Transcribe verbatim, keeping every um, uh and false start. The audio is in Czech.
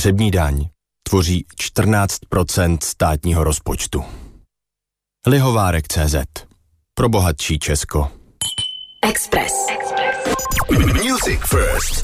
Spotřební daň tvoří čtrnáct procent státního rozpočtu. Lihovárek tečka cé zet. Pro bohatší Česko. Express. Music First.